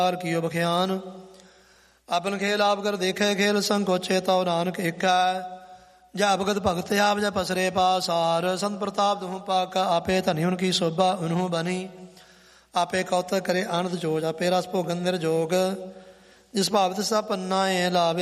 ਕੀਓ ਬਖਿਆਨ। ਆਪਨ ਖੇਲ ਆਪ ਕਰ ਦੇਖੇ, ਖੇਲ ਸੰਕੋਚੇ ਤਉ ਨਾਨਕ ਏਕੈ। ਜਾ ਭਗਤ ਭਗਤ ਆਪ ਜਾ ਪਸਰੇ ਪਾਸਾਰ। ਸੰਤ ਪ੍ਰਤਾਪ ਦੁਹੁ ਪਾਕਾ, ਆਪੇ ਧਨੀ ਹੁਣ ਕੀ ਸੋਭਾ ਉਨਹੂ ਬਣੀ। ਆਪੇ ਕੌਤਕ ਕਰੇ ਆਨੰਦ ਜੋਜ, ਆਪੇ ਰਸ ਭੋਗਨ ਨਿਰਜੋਗ। ਜਿਸ ਭਾਵ ਤਿਸ ਪੰਨਾ ਏ ਲਾਵੇ,